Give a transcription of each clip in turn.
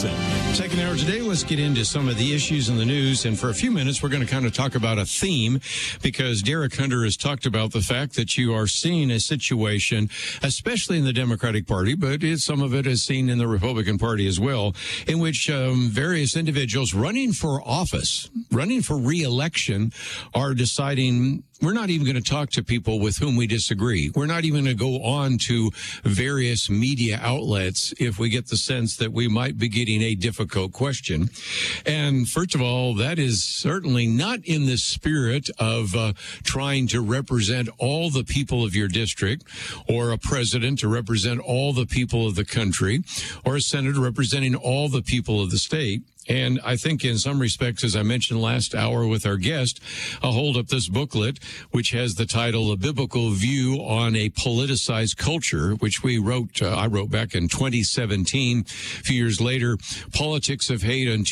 Wilson. Second hour today, let's get into some of the issues in the news. And for a few minutes, we're going to kind of talk about a theme, because Derek Hunter has talked about the fact that you are seeing a situation, especially in the Democratic Party, but some of it is seen in the Republican Party as well, in which various individuals running for office, running for re-election, are deciding we're not even going to talk to people with whom we disagree. We're not even going to go on to various media outlets if we get the sense that we might be getting a difficult question. And first of all, that is certainly not in the spirit of trying to represent all the people of your district, or a president to represent all the people of the country, or a senator representing all the people of the state. And I think in some respects, as I mentioned last hour with our guest, I'll hold up this booklet, which has the title, A Biblical View on a Politicized Culture, which I wrote back in 2017. A few years later, Politics of Hate in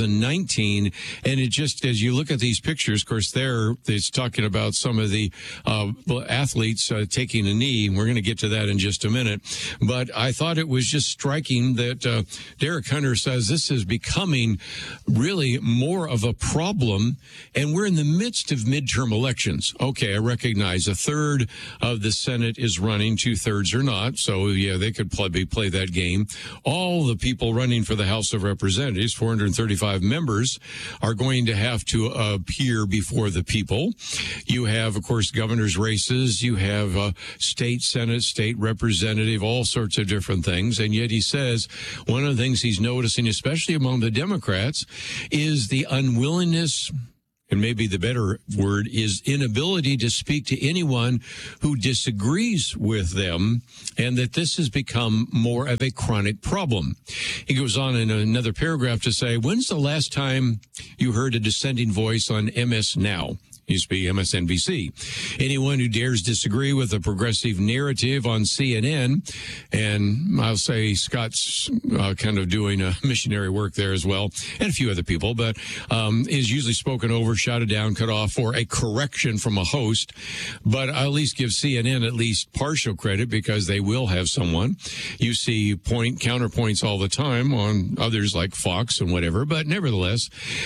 2019. And it just, as you look at these pictures, of course, it's talking about some of the athletes taking a knee. We're going to get to that in just a minute. But I thought it was just striking that Derek Hunter says this is becoming really more of a problem, and we're in the midst of midterm elections. Okay, I recognize a third of the Senate is running, 2/3 are not, so yeah, they could play that game. All the people running for the House of Representatives, 435 members, are going to have to appear before the people. You have, of course, governor's races, you have state Senate, state representative, all sorts of different things, and yet he says one of the things he's noticing, especially among the Democrats, is the unwillingness, and maybe the better word is inability, to speak to anyone who disagrees with them, and that this has become more of a chronic problem. He goes on in another paragraph to say, when's the last time you heard a dissenting voice on MS Now? Used to be MSNBC. Anyone who dares disagree with the progressive narrative on CNN, and I'll say Scott's kind of doing a missionary work there as well, and a few other people, but is usually spoken over, shouted down, cut off for a correction from a host. But I'll at least give CNN at least partial credit, because they will have someone. You see counterpoints all the time on others like Fox and whatever, but nevertheless,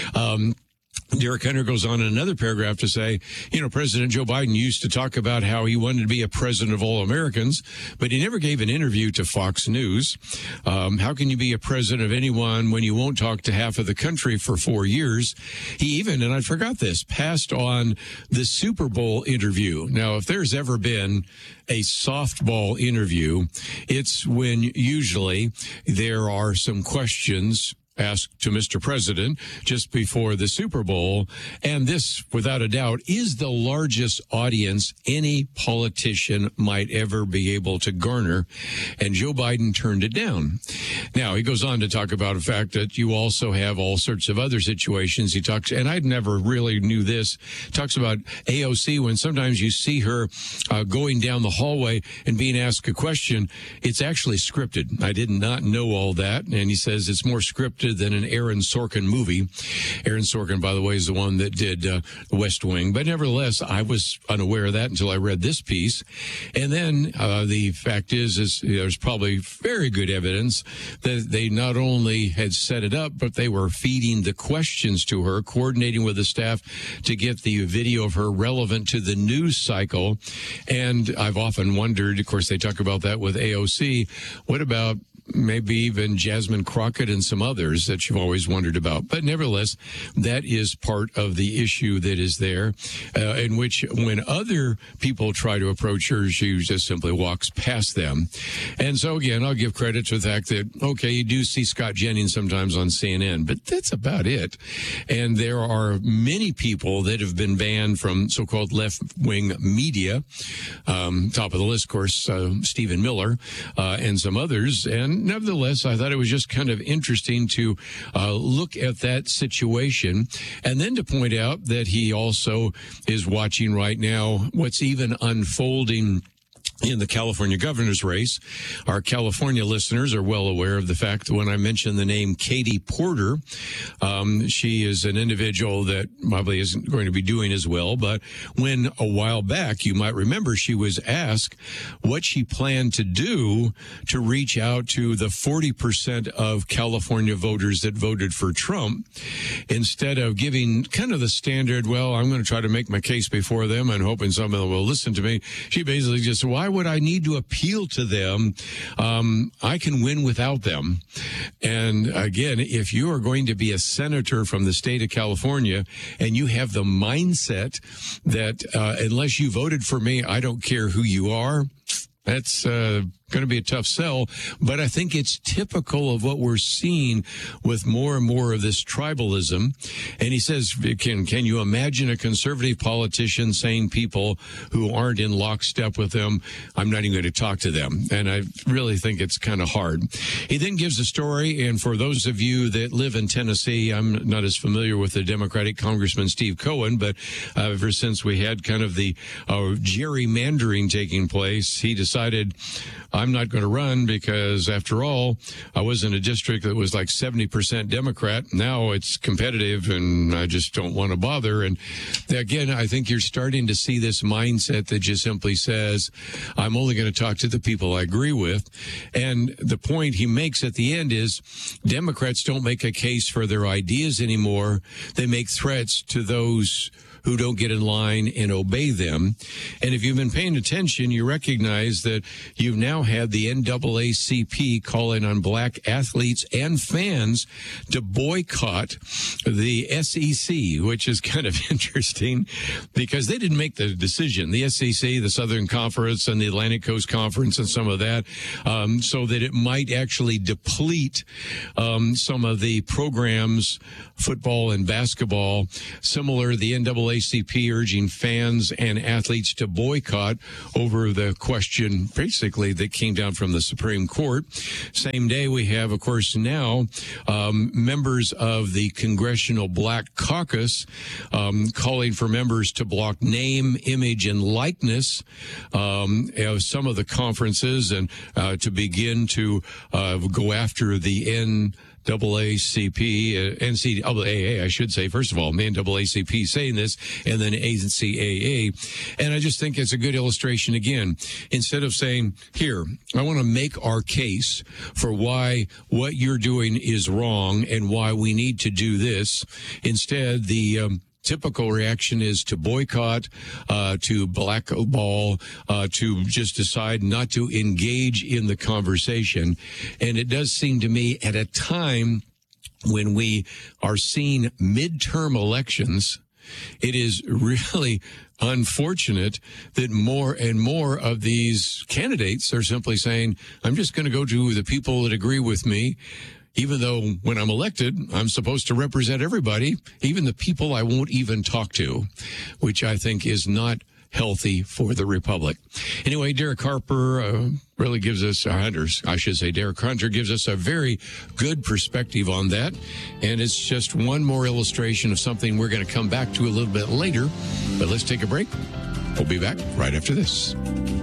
Derek Hunter goes on in another paragraph to say, President Joe Biden used to talk about how he wanted to be a president of all Americans, but he never gave an interview to Fox News. How can you be a president of anyone when you won't talk to half of the country for 4 years? He even, and I forgot this, passed on the Super Bowl interview. Now, if there's ever been a softball interview, it's when usually there are some questions asked to Mr. President just before the Super Bowl. And this, without a doubt, is the largest audience any politician might ever be able to garner. And Joe Biden turned it down. Now, he goes on to talk about the fact that you also have all sorts of other situations. He talks, and I never really knew this, talks about AOC, when sometimes you see her going down the hallway and being asked a question, it's actually scripted. I did not know all that. And he says it's more scripted than an Aaron Sorkin movie. Aaron Sorkin, by the way, is the one that did The West Wing. But nevertheless, I was unaware of that until I read this piece. And then the fact is there's probably very good evidence that they not only had set it up, but they were feeding the questions to her, coordinating with the staff to get the video of her relevant to the news cycle. And I've often wondered, of course, they talk about that with AOC. What about maybe even Jasmine Crockett and some others that you've always wondered about? But nevertheless, that is part of the issue that is there, in which when other people try to approach her, she just simply walks past them. And so, again, I'll give credit to the fact that, okay, you do see Scott Jennings sometimes on CNN, but that's about it. And there are many people that have been banned from so-called left-wing media. Top of the list, of course, Stephen Miller and some others. And nevertheless, I thought it was just kind of interesting to look at that situation, and then to point out that he also is watching right now what's even unfolding in the California governor's race. Our California listeners are well aware of the fact that when I mentioned the name Katie Porter, she is an individual that probably isn't going to be doing as well. But when a while back, you might remember, she was asked what she planned to do to reach out to the 40% of California voters that voted for Trump, instead of giving kind of the standard, well, I'm going to try to make my case before them and hoping some of them will listen to me. She basically just said, why would I need to appeal to them? I can win without them. And again, if you are going to be a senator from the state of California and you have the mindset that unless you voted for me, I don't care who you are, that's going to be a tough sell. But I think it's typical of what we're seeing with more and more of this tribalism. And he says, can you imagine a conservative politician saying people who aren't in lockstep with them, I'm not even going to talk to them? And I really think it's kind of hard. He then gives a story, and for those of you that live in Tennessee, I'm not as familiar with the Democratic Congressman Steve Cohen, but ever since we had kind of the gerrymandering taking place, he decided, I'm not going to run because, after all, I was in a district that was like 70% Democrat. Now it's competitive, and I just don't want to bother. And again, I think you're starting to see this mindset that just simply says, I'm only going to talk to the people I agree with. And the point he makes at the end is Democrats don't make a case for their ideas anymore. They make threats to those who don't get in line and obey them. And if you've been paying attention, you recognize that you've now had the NAACP calling on black athletes and fans to boycott the SEC, which is kind of interesting because they didn't make the decision. The SEC, the Southern Conference, and the Atlantic Coast Conference and some of that, so that it might actually deplete some of the programs, football and basketball. Similar, the NAACP urging fans and athletes to boycott over the question, basically, that came down from the Supreme Court. Same day, we have, of course, now members of the Congressional Black Caucus calling for members to block name, image, and likeness of some of the conferences and to begin to go after the NCAA, I should say, first of all, the NAACP saying this, and then NCAA. And I just think it's a good illustration, again, instead of saying, here, I want to make our case for why what you're doing is wrong and why we need to do this. Instead, the typical reaction is to boycott, to blackball, to just decide not to engage in the conversation. And it does seem to me at a time when we are seeing midterm elections, it is really unfortunate that more and more of these candidates are simply saying, I'm just going to go to the people that agree with me, even though when I'm elected, I'm supposed to represent everybody, even the people I won't even talk to, which I think is not healthy for the republic. Anyway, Derek Harper really gives us, Derek Hunter gives us a very good perspective on that. And it's just one more illustration of something we're going to come back to a little bit later. But let's take a break. We'll be back right after this.